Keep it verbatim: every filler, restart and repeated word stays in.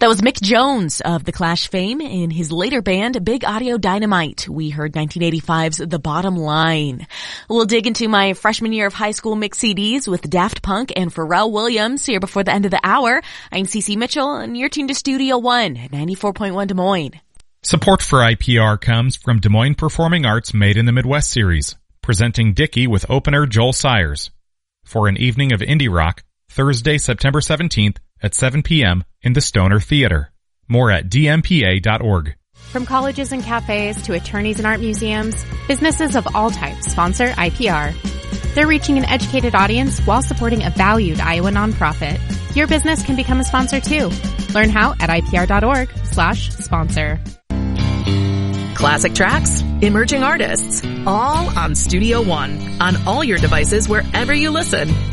That was Mick Jones of The Clash fame in his later band, Big Audio Dynamite. We heard nineteen eighty-five's The Bottom Line. We'll dig into my freshman year of high school mix C Ds with Daft Punk and Pharrell Williams here before the end of the hour. I'm Cece Mitchell, and you're tuned to Studio One at ninety-four point one Des Moines. Support for I P R comes from Des Moines Performing Arts Made in the Midwest series, presenting Dickie with opener Joel Sayers for an evening of indie rock, Thursday, September seventeenth at seven p.m. in the Stoner Theater. More at d m p a dot org. From colleges and cafes to attorneys and art museums, businesses of all types sponsor I P R. They're reaching an educated audience while supporting a valued Iowa nonprofit. Your business can become a sponsor too. Learn how at I P R dot org slash sponsor. Classic tracks, emerging artists, all on Studio One, on all your devices wherever you listen.